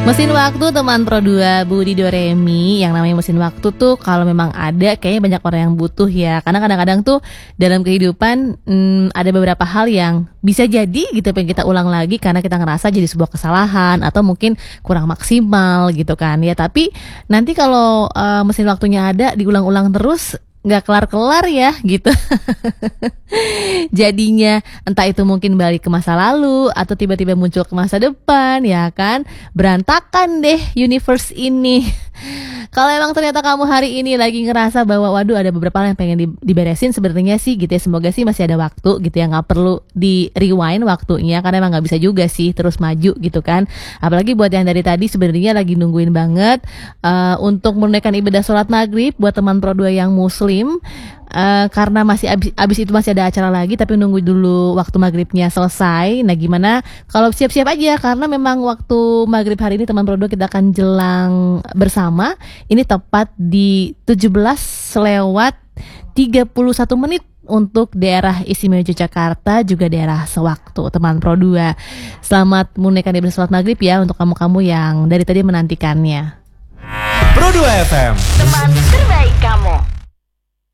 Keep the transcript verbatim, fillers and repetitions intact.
Mesin waktu teman Pro dua Budi Doremi. Yang namanya mesin waktu tuh kalau memang ada, kayaknya banyak orang yang butuh ya. Karena kadang-kadang tuh dalam kehidupan hmm, ada beberapa hal yang bisa jadi gitu pengen kita ulang lagi karena kita ngerasa jadi sebuah kesalahan atau mungkin kurang maksimal gitu kan ya. Tapi nanti kalau uh, mesin waktunya ada diulang-ulang terus nggak kelar-kelar ya gitu. Jadinya entah itu mungkin balik ke masa lalu atau tiba-tiba muncul ke masa depan ya kan. Berantakan deh universe ini. Kalau emang ternyata kamu hari ini lagi ngerasa bahwa waduh ada beberapa hal yang pengen di, diberesin sebenarnya sih gitu ya, semoga sih masih ada waktu gitu ya, nggak perlu di rewind waktunya karena emang nggak bisa juga sih terus maju gitu kan. Apalagi buat yang dari tadi sebenarnya lagi nungguin banget uh, untuk menunaikan ibadah sholat maghrib buat teman Pro dua yang muslim. Uh, karena masih abis, abis itu masih ada acara lagi tapi nunggu dulu waktu maghribnya selesai. Nah gimana kalau siap-siap aja karena memang waktu maghrib hari ini teman Pro dua kita akan jelang bersama. Ini tepat di tujuh belas lewat tiga puluh satu menit untuk daerah istimewa Yogyakarta juga daerah sewaktu teman Pro dua. Selamat menunaikan ibadah sholat maghrib ya untuk kamu-kamu yang dari tadi menantikannya. Pro dua F M, teman terbaik kamu.